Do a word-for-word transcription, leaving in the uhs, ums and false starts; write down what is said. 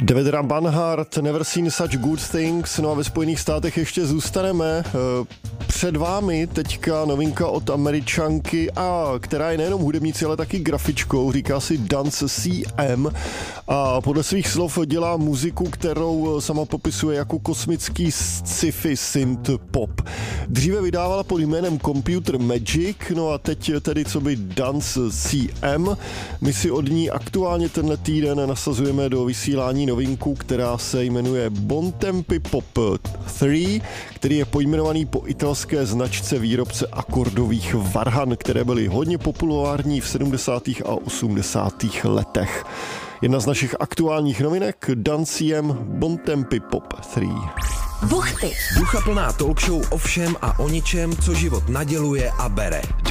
David Banhart, Never Seen Such Good Things, no a ve Spojených státech ještě zůstaneme. Před vámi teďka novinka od Američanky, a která je nejenom hudebnicí, ale taky grafičkou, říká si Dance C M a podle svých slov dělá muziku, kterou sama popisuje jako kosmický sci-fi synth pop. Dříve vydávala pod jménem Computer Magic, no a teď tedy co by Dance C M. My si od ní aktuálně tenhle týden nasazujeme do vysílání novinku, která se jmenuje Bontempi Pop tři, který je pojmenovaný po italské značce výrobce akordových varhan, které byly hodně populární v sedmdesátých a osmdesátých letech. Jedna z našich aktuálních novinek, Danciem Bontempi Pop tři. Buchty. Ducha plná talk show o všem a o ničem, co život naděluje a bere.